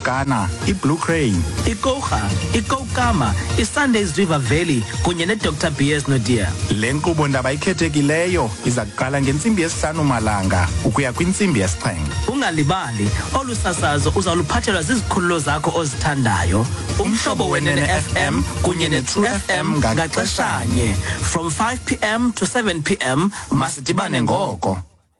iGhana, iBlue Crane, iKouga, iKoukama, iSundays River Valley kunye neDr BS Naudé. Le nkqubo ndaba ikhethekileyo iza kuqala ngentsimbi yesihlanu malanga ukuya kwintsimbi yesixhenxe. Ungalibali, olu sasazo uzaluphathelwa zizikhululo zakho ozithandayo. Umhlobo Wenene FM kunye neTrue FM ngaxeshanye from 5 p.m. to 7 p.m. Masidibane ngoko.